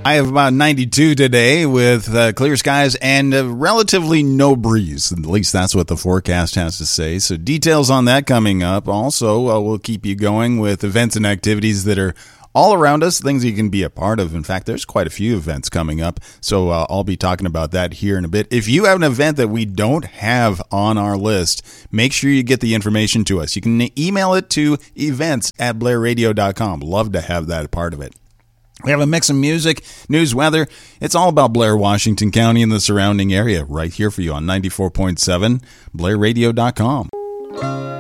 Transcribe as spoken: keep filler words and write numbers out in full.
I have about ninety-two today with uh, clear skies and uh, relatively no breeze. At least that's what the forecast has to say. So details on that coming up. Also, uh, we'll keep you going with events and activities that are all around us, things you can be a part of. In fact, there's quite a few events coming up, so uh, I'll be talking about that here in a bit. If you have an event that we don't have on our list, make sure you get the information to us. You can email it to events at blair radio dot com. Love to have that part of it. We have a mix of music, news, weather. It's all about Blair, Washington County and the surrounding area right here for you on ninety-four point seven, blair radio dot com.